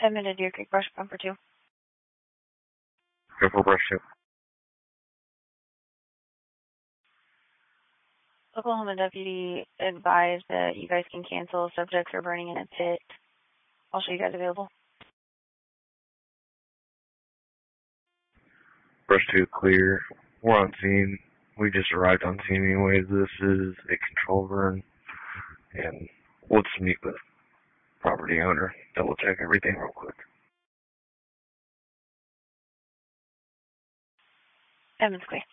Edmond to Deer Creek Brush Bumper 2. Go for Brush 2. Oklahoma deputy advised that you guys can cancel. Subjects are burning in a pit. I'll show you guys available. Brush 2 clear. We're on scene. We just arrived on scene anyways. This is a control burn. And let's meet with property owner. Double check everything real quick. Edmond's clear.